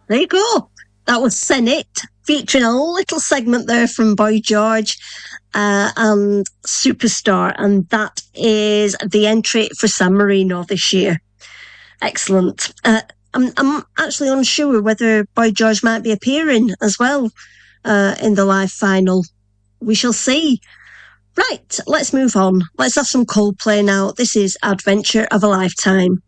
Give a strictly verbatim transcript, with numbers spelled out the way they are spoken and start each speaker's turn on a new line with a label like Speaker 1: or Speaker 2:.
Speaker 1: There you go. That was Senate, featuring a little segment there from Boy George uh, and Superstar. And that is the entry for San Marino this year. Excellent. Uh, I'm, I'm actually unsure whether Boy George might be appearing as well uh, in the live final. We shall see. Right, let's move on. Let's have some Coldplay now. This is Adventure of a Lifetime.